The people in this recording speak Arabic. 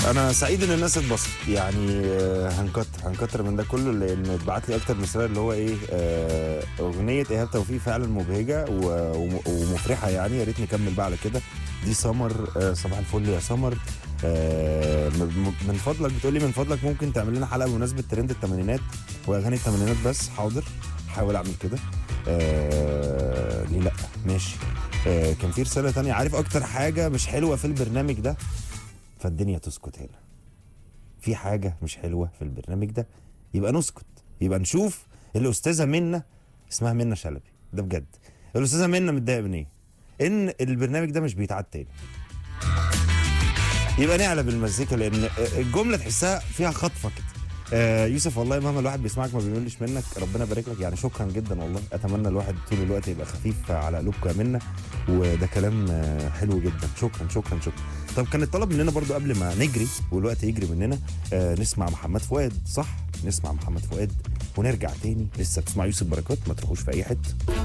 انا سعيد ان الناس اتبسطت يعني. هنكتر من ده كله لان اتبعت لي اكتر من رساله اللي هو ايه، اغنيه ايهاب توفيق فعلا مبهجه ومفرحه يعني. يا ريت نكمل بقى على كده. دي سمر، صباح الفل يا سمر. من فضلك بتقولي من فضلك ممكن تعمل لنا حلقه بمناسبه ترند الثمانينات واغاني الثمانينات بس. حاضر، حاول اعمل كده. ليه لا، ماشي. كان في رساله تانية. عارف اكتر حاجه مش حلوه في البرنامج ده؟ فالدنيا تسكت هنا. في حاجه مش حلوه في البرنامج ده يبقى نسكت، يبقى نشوف الاستاذه منى. اسمها منى شلبي ده بجد. الاستاذه منى متضايقه من ايه؟ ان البرنامج ده مش بيتعاد تاني. يبقى نعلى بالمزيكا لان الجمله تحسها فيها خطفه كده. يوسف والله مهما الواحد بيسمعك ما بيقولش منك، ربنا يبارك لك يعني. شكرا جدا والله. اتمنى الواحد طول الوقت يبقى خفيف على قلوبكم يا منى، وده كلام حلو جدا. شكرا شكرا شكرا. طب كان الطلب مننا برضو قبل ما نجري والوقت يجري مننا، نسمع محمد فؤاد. صح، نسمع محمد فؤاد ونرجع تاني. لسه بتسمع يوسف بركات، ما تروحوش في اي حته.